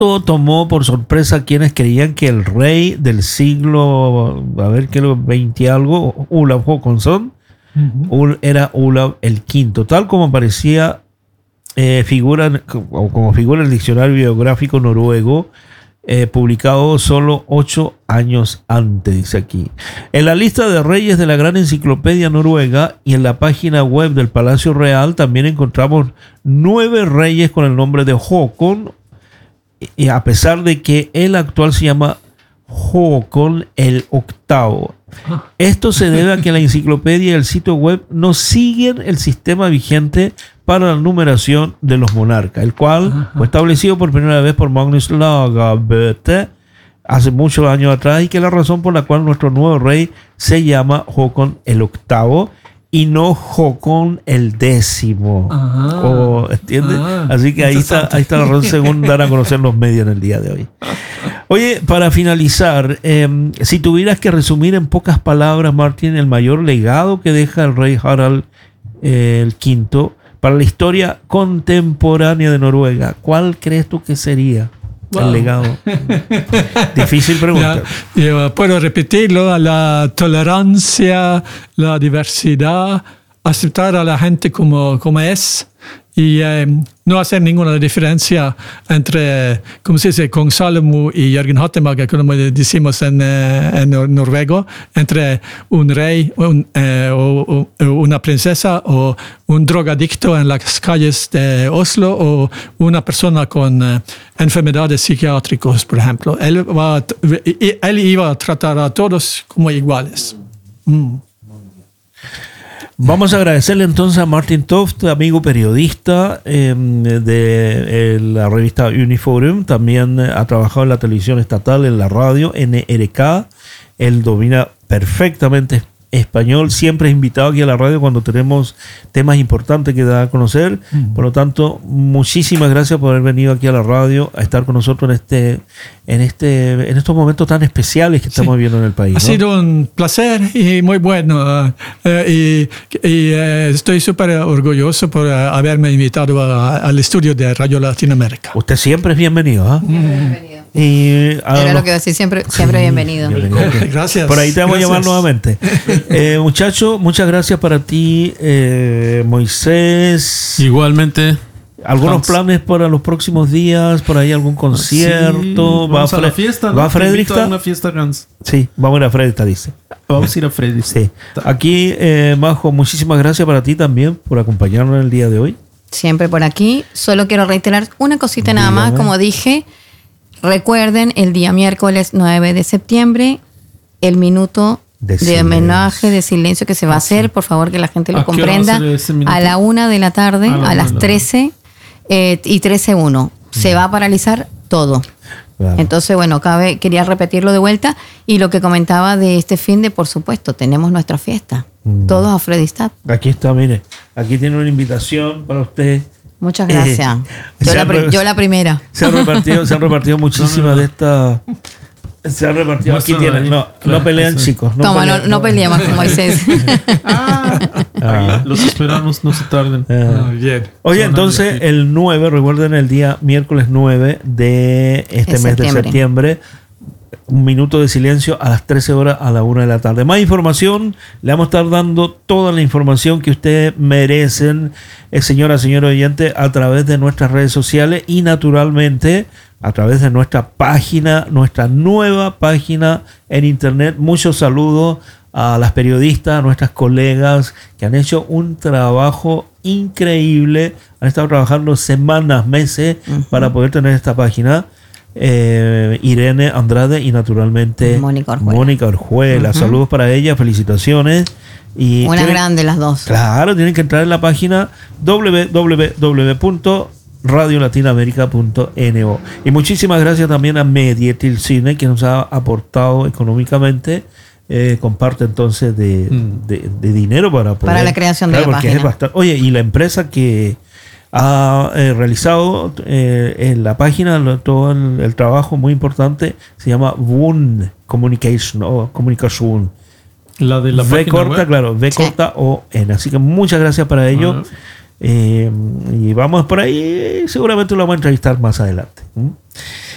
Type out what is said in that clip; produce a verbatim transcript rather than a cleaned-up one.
tomó por sorpresa a quienes creían que el rey del siglo, a ver qué lo veinte algo, Olaf Håkonsson, uh-huh. era Olaf el quinto, tal como aparecía eh, figura, o como figura en el diccionario biográfico noruego, eh, publicado solo ocho años antes, dice aquí. En la lista de reyes de la gran enciclopedia noruega y en la página web del Palacio Real también encontramos nueve reyes con el nombre de Håkon, y a pesar de que el actual se llama Håkon el octavo. Esto se debe a que la enciclopedia y el sitio web no siguen el sistema vigente para la numeración de los monarcas, el cual fue establecido por primera vez por Magnus Lagabøte hace muchos años atrás, y que es la razón por la cual nuestro nuevo rey se llama Håkon el octavo y no Håkon el décimo. Ah, oh, ¿entiendes? Ah, Así que ahí está, ahí está la razón según dar a conocer los medios en el día de hoy. Oye, para finalizar, eh, si tuvieras que resumir en pocas palabras, Martín, el mayor legado que deja el rey Harald eh, el quinto para la historia contemporánea de Noruega, ¿cuál crees tú que sería? Wow. El legado. Difícil pregunta. Ya, yo puedo repetirlo: la tolerancia, la diversidad, aceptar a la gente como, como es, y eh, no hacer ninguna diferencia entre, como se dice, Kong Salomo y Jørgen Hattemaker, como decimos en, en noruego, entre un rey un, eh, o, o una princesa o un drogadicto en las calles de Oslo o una persona con eh, enfermedades psiquiátricas, por ejemplo. Él, va, él iba a tratar a todos como iguales. Mm. Vamos a agradecerle entonces a Martin Toft, amigo periodista eh, de eh, la revista Uniforum. También ha trabajado en la televisión estatal, en la radio, N R K. Él domina perfectamente español. Siempre es invitado aquí a la radio cuando tenemos temas importantes que dar a conocer. Mm. Por lo tanto, muchísimas gracias por haber venido aquí a la radio a estar con nosotros en este, en este, en estos momentos tan especiales que estamos sí. viviendo en el país. Ha ¿no? sido un placer y muy bueno. Uh, y y uh, estoy súper orgulloso por uh, haberme invitado a, al estudio de Radio Latinoamérica. Usted siempre es bienvenido. ¿eh? Siempre bienvenido. Y Era lo que iba a decir, siempre, siempre sí, bienvenido. bienvenido. Gracias. Por ahí te vamos gracias. a llamar nuevamente. Eh, muchacho, muchas gracias para ti, eh, Moisés. Igualmente. ¿Algunos Vamos. planes para los próximos días? ¿Por ahí algún concierto? Sí, ¿Va vamos a, a la fiesta? ¿Va ¿no? a Fredrikstad? Una fiesta, Gans. Sí, vamos a ir a Fredrikstad, dice. Vamos a ir a Fredrikstad. Sí. Aquí, eh, Majo, muchísimas gracias para ti también por acompañarnos en el día de hoy. Siempre por aquí. Solo quiero reiterar una cosita nada Dígame. más. Como dije, recuerden el día miércoles nueve de septiembre, el minuto De de, silencio. homenaje de silencio que se va a hacer. Por favor, que la gente lo ¿A qué hora va a comprenda. ser ese minuto? A la una de la tarde, A la a, una las de la trece eh, y trece uno. Se va a paralizar todo. Claro. Entonces, bueno, cabe, quería repetirlo de vuelta. Y lo que comentaba de este fin de, por supuesto, tenemos nuestra fiesta. Mm. Todos a Fredrikstad. Aquí está, mire. Aquí tiene una invitación para usted. Muchas gracias. Eh, yo, se la, han pri- re- yo la primera. Se han repartido, se han repartido muchísimas de estas. Se han repartido. Aquí Muéstralo tienen. ahí. No, Claro, no pelean, eso. chicos. No Toma, pelean, no, no peleemos con Moisés. Ah, Ah. los esperamos, no se tarden. Ah. Ah, bien. Oye, Son entonces aquí. el nueve, recuerden el día miércoles nueve de este De mes de septiembre. septiembre, un minuto de silencio a las trece horas a la una de la tarde. Más información, le vamos a estar dando toda la información que ustedes merecen, eh, señora, señor oyente, a través de nuestras redes sociales y naturalmente a través de nuestra página, nuestra nueva página en internet. Muchos saludos a las periodistas, a nuestras colegas que han hecho un trabajo increíble, han estado trabajando semanas, meses uh-huh. para poder tener esta página. Eh, Irene Andrade y naturalmente Mónica Orjuela. Mónica Orjuela. Uh-huh. Saludos para ella, felicitaciones. Y una tienen, grande las dos. Claro, tienen que entrar en la página doble u doble u doble u punto radio latinoamérica punto no. Y muchísimas gracias también a Medietilcine, que nos ha aportado económicamente. Eh, comparte entonces de, mm. de, de dinero para poder, para la creación claro, de la página. Es bastante, oye, y la empresa que ha eh, realizado eh, en la página lo, todo el, el trabajo muy importante se llama Wun Communication o Comunicación. La de la V página corta, web. claro, V sí. corta o N. Así que muchas gracias para ello. Uh-huh. Eh, y vamos por ahí, seguramente lo vamos a entrevistar más adelante. ¿Mm?